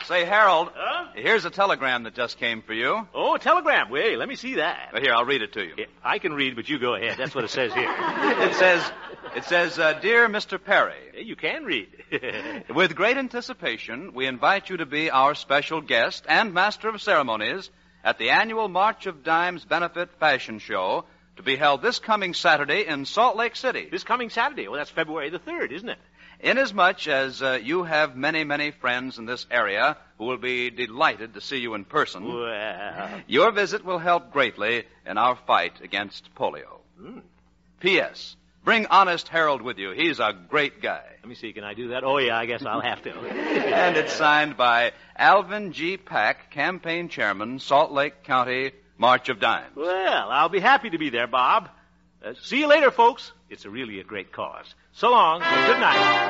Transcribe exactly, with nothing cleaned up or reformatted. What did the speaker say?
Say, Harold, Huh? here's a telegram that just came for you. Oh, a telegram. Wait, let me see that. Here, I'll read it to you. Yeah, I can read, but you go ahead. That's what it says here. It says, it says, uh, Dear Mister Perry, Yeah, you can read. with great anticipation, we invite you to be our special guest and master of ceremonies at the annual March of Dimes Benefit Fashion Show to be held this coming Saturday in Salt Lake City. This coming Saturday. Well, that's February the third, isn't it? Inasmuch as uh, you have many, many friends in this area who will be delighted to see you in person, Well... your visit will help greatly in our fight against polio. Mm. P S. Bring Honest Harold with you. He's a great guy. Let me see. Can I do that? Oh, yeah, I guess I'll have to. And it's signed by Alvin G. Pack, Campaign Chairman, Salt Lake County, March of Dimes. Well, I'll be happy to be there, Bob. Uh, see you later, folks. It's a really a great cause. So long, and good night.